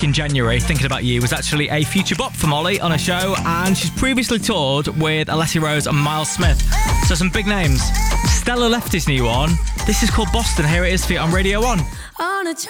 in January, Thinking About You, was actually a future bop for Molly on a show, and she's previously toured with Alessia Rose and Miles Smith. So some big names. Stella Lefty's new one. This is called Boston. Here it is for you on Radio 1.